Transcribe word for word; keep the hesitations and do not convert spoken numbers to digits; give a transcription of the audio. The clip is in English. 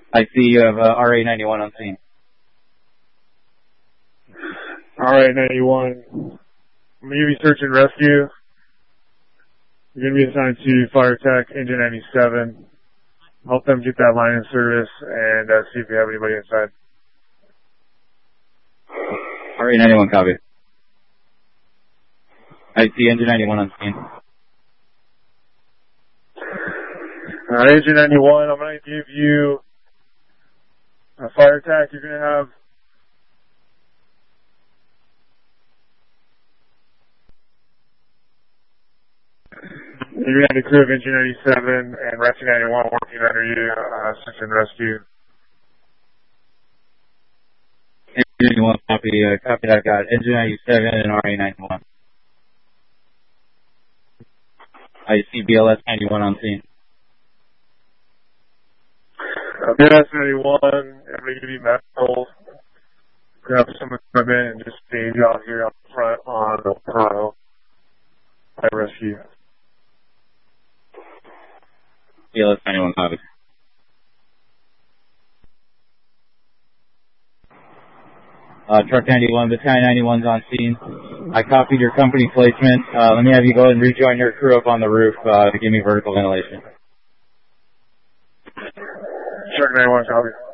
I see you have uh, R A ninety-one on scene. R A ninety-one. I'm going to give you search and rescue. You're going to be assigned to Fire Tech, Engine ninety-seven. Help them get that line in service and uh, see if you have anybody inside. R A ninety-one, copy. I see Engine ninety-one on scene. Alright, Engine ninety-one, I'm going to give you a Fire Attack. You're going to have you're going to have the crew of Engine ninety-seven and Rescue ninety-one working under you, uh, search and rescue. Engine ninety-one, copy, uh, copy that, got Engine ninety-seven and R A ninety-one. I see B L S ninety-one on scene. Uh, B L S ninety-one, I'm going to give you medical. Grab some equipment and just stage out here up front on the Toronto Fire Rescue. B L S ninety-one, copy. Uh, Truck ninety-one, Battalion ninety-one's on scene. I copied your company placement. Uh, let me have you go ahead and rejoin your crew up on the roof uh, to give me vertical ventilation. Truck ninety-one, copy.